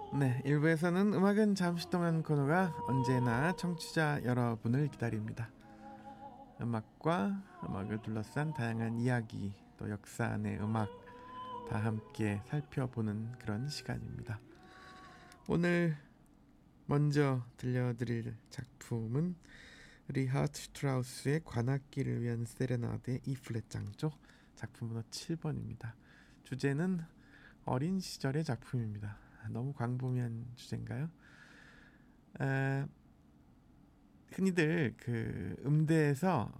네, 1부에서는 음악은 잠시 동안 코너가 언제나 청취자 여러분을 기다립니다. 음악을 둘러싼 다양한 이야기, 또 역사 안의 음악 다 함께 살펴보는 그런 시간입니다. 오늘 먼저 들려드릴 작품은 리하트 슈트라우스의 관악기를 위한 세레나데 E플랫 장조, 작품 번호 7번입니다. 주제는 어린 시절의 작품입니다. 너무 광범위한 주제인가요? 흔히들 그 음대에서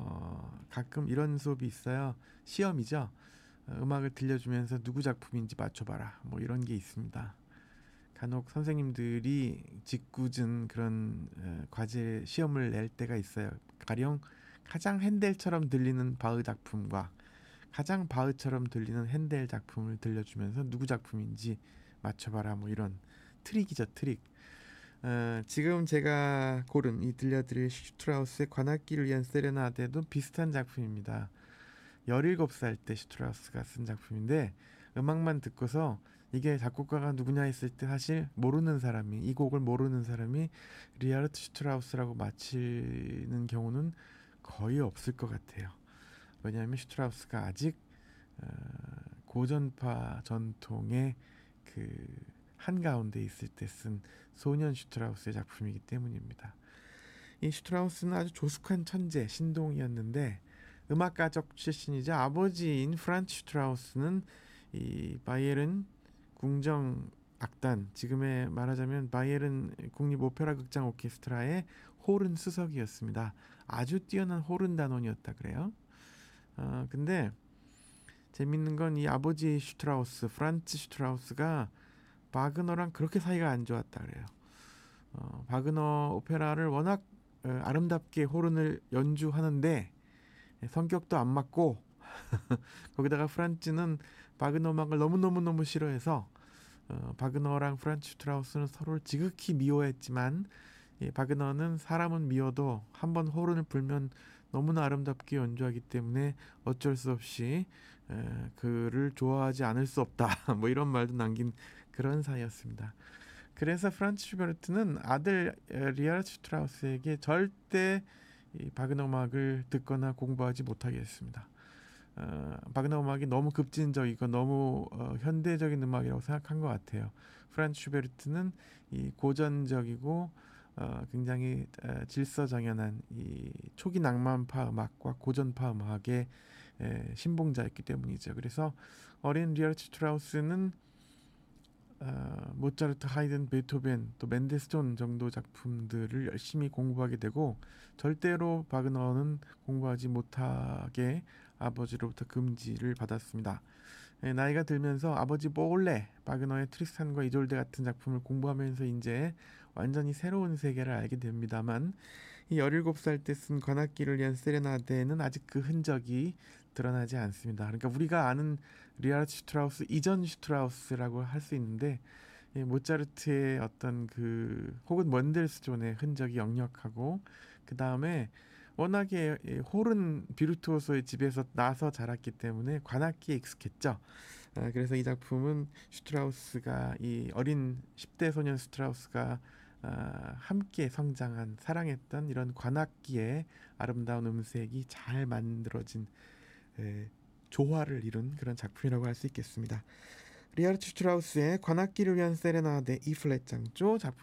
가끔 이런 수업이 있어요. 시험이죠. 음악을 들려주면서 누구 작품인지 맞춰봐라. 뭐 이런 게 있습니다. 간혹 선생님들이 짓궂은 그런 과제 시험을 낼 때가 있어요. 가령 가장 핸델처럼 들리는 바흐 작품과 가장 바흐처럼 들리는 핸델 작품을 들려주면서 누구 작품인지 맞춰봐라. 뭐 이런 트릭이죠, 트릭. 지금 제가 고른 이 들려드릴 슈트라우스의 관악기를 위한 세레나데도 비슷한 작품입니다. 17살 때 슈트라우스가 쓴 작품인데, 음악만 듣고서 이게 작곡가가 누구냐 했을 때 사실 모르는 사람이, 이 곡을 모르는 사람이 리하르트 슈트라우스라고 맞히는 경우는 거의 없을 것 같아요. 왜냐하면 슈트라우스가 아직 어, 고전파 전통의 그 한가운데 있을 때 쓴 소년 슈트라우스의 작품이기 때문입니다. 이 슈트라우스는 아주 조숙한 천재, 신동이었는데 음악 가족 출신이자 아버지인 프란츠 슈트라우스는 이 바이에른 궁정 악단, 지금의 말하자면 바이에른 국립 오페라 극장 오케스트라의 호른 수석이었습니다. 아주 뛰어난 호른 단원이었다 그래요. 근데 재밌는 건 이 아버지 슈트라우스, 프란츠 슈트라우스가 바그너랑 그렇게 사이가 안 좋았다 그래요. 바그너 오페라를 워낙 아름답게 호른을 연주하는데 성격도 안 맞고 거기다가 프란츠는 바그너 음악을 너무너무너무 싫어해서 바그너랑 프란츠 슈트라우스는 서로를 지극히 미워했지만 바그너는 사람은 미워도 한번 호른을 불면 너무나 아름답게 연주하기 때문에 어쩔 수 없이 그를 좋아하지 않을 수 없다. 뭐 이런 말도 남긴 그런 사이였습니다. 그래서 프란츠 슈베르트는 아들 리하르트 슈트라우스에게 절대 이 바그너 음악을 듣거나 공부하지 못하게 했습니다. 바그너 음악이 너무 급진적이고 너무 현대적인 음악이라고 생각한 것 같아요. 프란츠 슈베르트는 이 고전적이고 굉장히 질서정연한 이 초기 낭만파 음악과 고전파 음악의 신봉자였기 때문이죠. 그래서 어린 리하르트 슈트라우스는 모차르트, 하이든, 베토벤, 또 멘델스존 정도 작품들을 열심히 공부하게 되고 절대로 바그너는 공부하지 못하게 아버지로부터 금지를 받았습니다. 나이가 들면서 아버지 몰래 바그너의 트리스탄과 이졸데 같은 작품을 공부하면서 이제 완전히 새로운 세계를 알게 됩니다만 이 17살 때 쓴 관악기를 위한 세레나데는 아직 그 흔적이 드러나지 않습니다. 그러니까 우리가 아는 리하르트 슈트라우스 이전 슈트라우스라고 할 수 있는데 모차르트의 어떤 그 혹은 멘델스존의 흔적이 역력하고 그 다음에 워낙에 호른 비르투오소의 집에서 나서 자랐기 때문에 관악기에 익숙했죠. 그래서 이 작품은 슈트라우스가 이 어린 10대 소년 슈트라우스가 함께 성장한 사랑했던 이런 관악기의 아름다운 음색이 잘 만들어진 조화를 이룬 그런 작품이라고 할 수 있겠습니다. 리하르트 슈트라우스의 관악기를 위한 세레나데 E 플랫 장조 작품